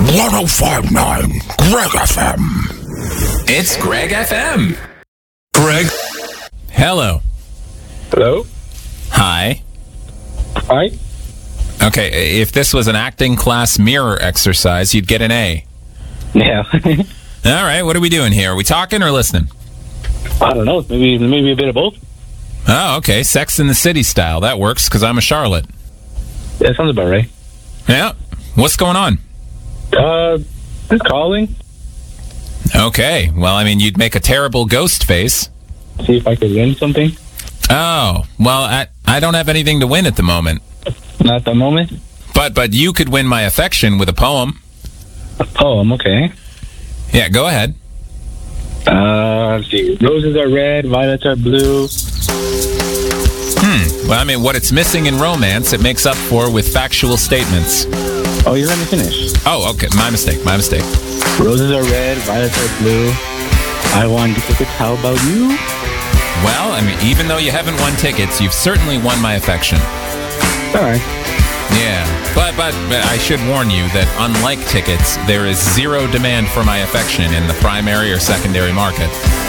1059 Greg FM. It's Greg FM. Greg. Hello. Hello? Hi. Hi? Okay, if this was an acting class mirror exercise, you'd get an A. Yeah. All right, what are we doing here? Are we talking or listening? I don't know. Maybe a bit of both. Oh, okay. Sex in the City style. That works because I'm a Charlotte. Yeah, sounds about right. Yeah. What's going on? Just calling. Okay. Well, I mean, you'd make a terrible ghost face. See if I could win something. Oh, well, I don't have anything to win at the moment. Not at the moment. But you could win my affection with a poem. A poem, okay. Yeah, go ahead. Let's see. Roses are red, violets are blue. Well, I mean, what it's missing in romance, it makes up for with factual statements. Oh, you let me finish. Oh, okay. My mistake. Roses are red, violets are blue. I won tickets. How about you? Well, I mean, even though you haven't won tickets, you've certainly won my affection. All right. Yeah, but I should warn you that unlike tickets, there is zero demand for my affection in the primary or secondary market.